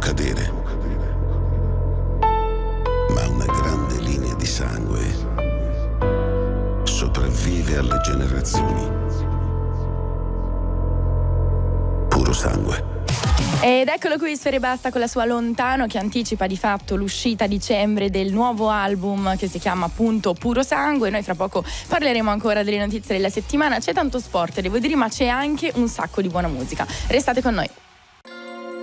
cadere, ma una grande linea di sangue sopravvive alle generazioni. Puro sangue. Ed eccolo qui Sfere Basta con la sua Lontano, che anticipa di fatto l'uscita a dicembre del nuovo album che si chiama appunto Puro Sangue. Noi fra poco parleremo ancora delle notizie della settimana. C'è tanto sport, devo dire, ma c'è anche un sacco di buona musica. Restate con noi.